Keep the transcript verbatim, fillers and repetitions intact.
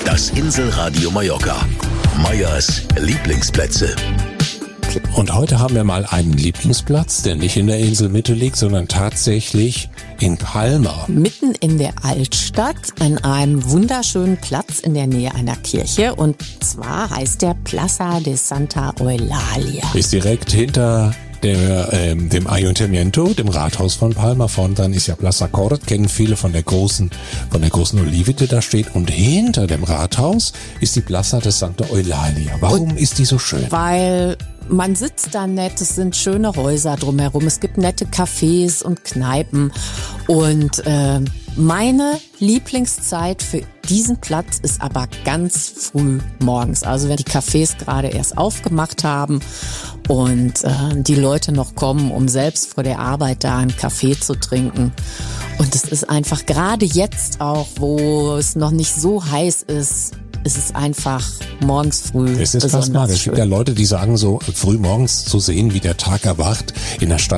Das Inselradio Mallorca. Meyers Lieblingsplätze. Und heute haben wir mal einen Lieblingsplatz, der nicht in der Inselmitte liegt, sondern tatsächlich in Palma. Mitten in der Altstadt, an einem wunderschönen Platz in der Nähe einer Kirche. Und zwar heißt der Plaza de Santa Eulalia. Ist direkt hinter der, ähm, dem Ayuntamiento, dem Rathaus von Palma. Vorne dann ist ja Plaza Cort, kennen viele von der großen, von der großen Olive, die da steht. Und hinter dem Rathaus ist die Plaza de Santa Eulalia. Warum Und ist die so schön? Weil man sitzt da nett, es sind schöne Häuser drumherum, es gibt nette Cafés und Kneipen. Und äh, meine Lieblingszeit für diesen Platz ist aber ganz früh morgens. Also wenn die Cafés gerade erst aufgemacht haben und äh, die Leute noch kommen, um selbst vor der Arbeit da einen Kaffee zu trinken. Und es ist einfach gerade jetzt auch, wo es noch nicht so heiß ist, ist es einfach morgens früh. Es ist fast magisch. Es gibt ja Leute, die sagen so, früh morgens zu sehen, wie der Tag erwacht in der Stadt.